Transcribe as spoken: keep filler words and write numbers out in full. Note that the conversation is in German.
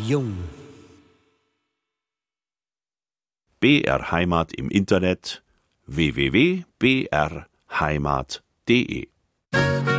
Jung. B R Heimat im Internet w w w punkt b r heimat punkt d e